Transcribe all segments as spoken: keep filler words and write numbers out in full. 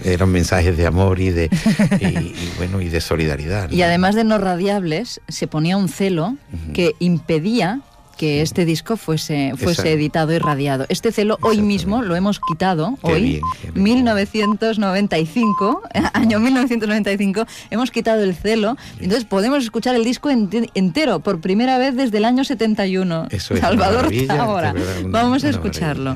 eran mensajes de amor y de, y, y, bueno, y de solidaridad, ¿no? Y además de no radiables, se ponía un celo uh-huh. que impedía que este disco fuese, fuese editado y radiado. Este celo hoy mismo lo hemos quitado, qué hoy, bien, qué bien. mil novecientos noventa y cinco, año mil novecientos noventa y cinco, hemos quitado el celo, bien. Entonces podemos escuchar el disco ent- entero, por primera vez desde el año setenta y uno. Eso es Salvador Tábora. Vamos a escucharlo.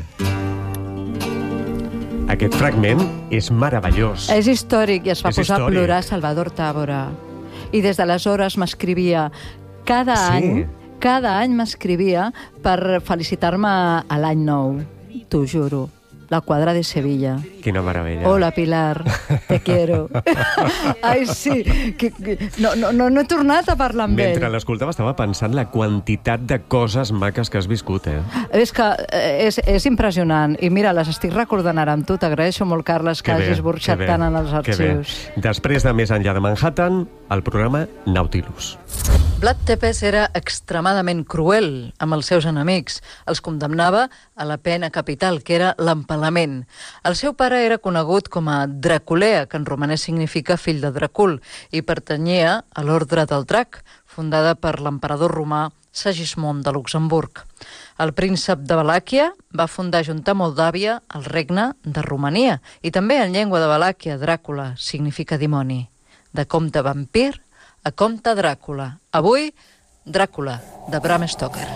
Aquest fragment és meravellós. És històric i es va és posar històric. a plorar Salvador Tábora. I des d'aleshores m'escrivia cada Sí. any, cada any m'escrivia per felicitar-me a l'any nou, t'ho juro. La quadra de Sevilla. Quina meravella. Hola, Pilar, te quiero. Ai, sí, que, que, no, no, no, no he tornat a parlar amb Mentre ell. l'escoltava estava pensant la quantitat de coses maques que has viscut, eh? És que eh, és, és impressionant. I mira, les estic recordant ara amb tu. T'agraeixo molt, Carles, que, que hagis burxat tant en els arxius. Després de Més enllà de Manhattan, el programa Nautilus. Vlad Tepes era extremadament cruel amb els seus enemics. Els condemnava a la pena capital, que era l'empalament. El seu pare era conegut com a Draculea, que en romanès significa fill de Dracul, i pertanyia a l'Ordre del Drac, fundada per l'emperador romà Segismund de Luxemburg. El príncep de Valàquia va fundar junt a Moldàvia el regne de Romania, i també en llengua de Valàquia, Dràcula significa dimoni. De comte vampir a comte Dràcula. Avui, Dràcula, de Bram Stoker.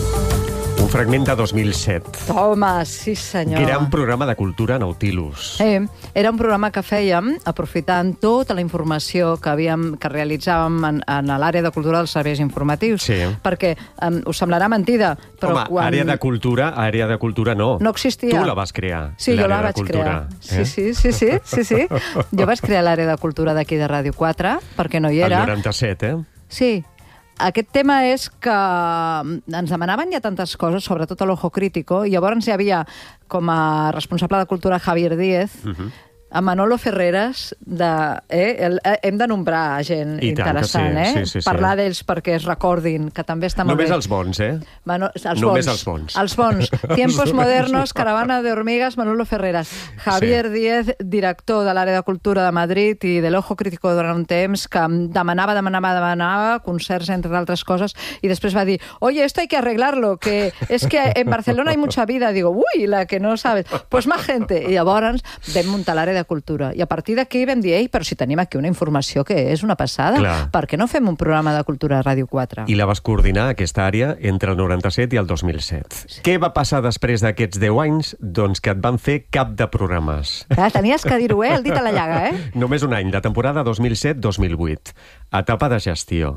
Un fragment de dos mil set. Home, sí senyor. Gran programa de cultura Nautilus. Eh, era un programa que fèiem aprofitant tota la informació que havíem que realitzàvem en, en l'àrea de cultura dels serveis informatius. Sí. Perquè um, us semblarà mentida, però Home, quan... àrea de cultura, àrea de cultura no. No existia. Tu la vas crear, Sí, jo la l'àrea de vaig cultura. crear. Eh? Sí, sí, sí, sí, sí, sí. Jo vaig crear l'àrea de cultura d'aquí de Ràdio quatre, perquè no hi era. El noranta-set, eh? Sí. Aquest tema és que ens demanaven ja tantes coses, sobretot a l'Ojo Crítico, i llavors hi havia com a responsable de cultura Javier Díez, uh-huh. a Manolo Ferreres, de, eh, el, eh, hem de nombrar gent I tant interessant, que sí. eh? Sí, sí, sí. Parlar d'ells perquè es recordin, que també està molt Només bé. els bons, eh? Mano, els Només bons, els bons. Els bons. Tiempos modernos, Caravana de hormigas, Manolo Ferreras. Javier sí. Díez, director de l'àrea de cultura de Madrid i de l'Ojo Crítico durant un temps, que demanava, demanava, demanava, concerts, entre altres coses, i després va dir, oye, esto hay que arreglarlo, que es que en Barcelona hay mucha vida. Digo, uy, la que no sabes. Pues más gente. I llavors vam muntar l'àrea de cultura. I a partir d'aquí vam dir, ei, però si tenim aquí una informació que és una passada, Clar. per què no fem un programa de cultura a Ràdio quatre? I la vas coordinar, aquesta àrea, entre el noranta-set i el dos mil set. Sí. Què va passar després d'aquests deu anys? Doncs que et van fer cap de programes. Clar, tenies que dir-ho, eh? El dit a la llaga, eh? Només un any, la temporada dos mil set dos mil vuit. Etapa de gestió.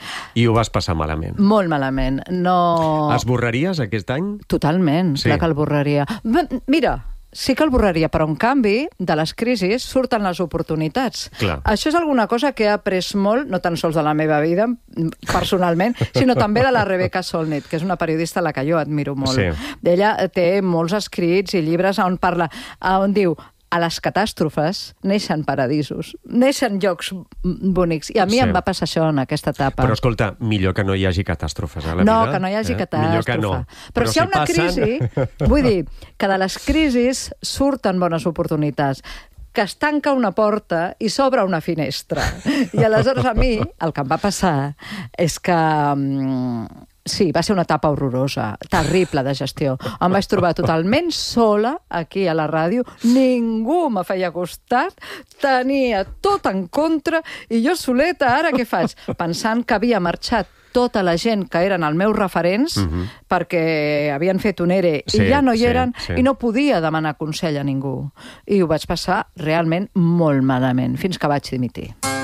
I ho vas passar malament. Molt malament. No... Esborraries aquest any? Totalment, Sí. clar que el borraria. B- Mira, sí que el borraria, però en canvi, de les crisis surten les oportunitats. Clar. Això és alguna cosa que he après molt, no tan sols de la meva vida, personalment, sinó també de la Rebecca Solnit, que és una periodista a la que jo admiro molt. Sí. Ella té molts escrits i llibres on parla, on diu, a les catàstrofes neixen paradisos, neixen llocs bonics. I a mi Sí. em va passar això en aquesta etapa. Però escolta, millor que no hi hagi catàstrofes a la No, vida. que no hi hagi eh? catàstrofe. Millor que no. Però, Però si hi ha una passen... crisi, vull dir, que de les crisis surten bones oportunitats, que es tanca una porta i s'obre una finestra. I aleshores a mi el que em va passar és que... mm, sí, va ser una etapa horrorosa, terrible de gestió. Em vaig trobar totalment sola aquí a la ràdio, ningú me feia costat, tenia tot en contra, i jo soleta, ara què faig? Pensant que havia marxat tota la gent que eren els meus referents, uh-huh. perquè havien fet un E R E Sí, i ja no hi sí, eren, sí. i no podia demanar consell a ningú. I ho vaig passar realment molt malament, fins que vaig dimitir.